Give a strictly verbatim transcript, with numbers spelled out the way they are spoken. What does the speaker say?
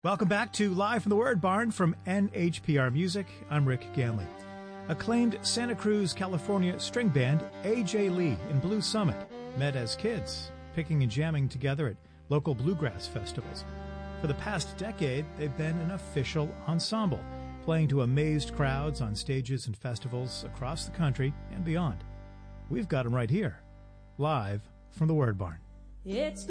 Welcome back to Live from the Word Barn from N H P R Music. I'm Rick Ganley. Acclaimed Santa Cruz, California string band A J Lee and Blue Summit met as kids, picking and jamming together at local bluegrass festivals. For the past decade, they've been an official ensemble, playing to amazed crowds on stages and festivals across the country and beyond. We've got them right here, live from the Word Barn. It's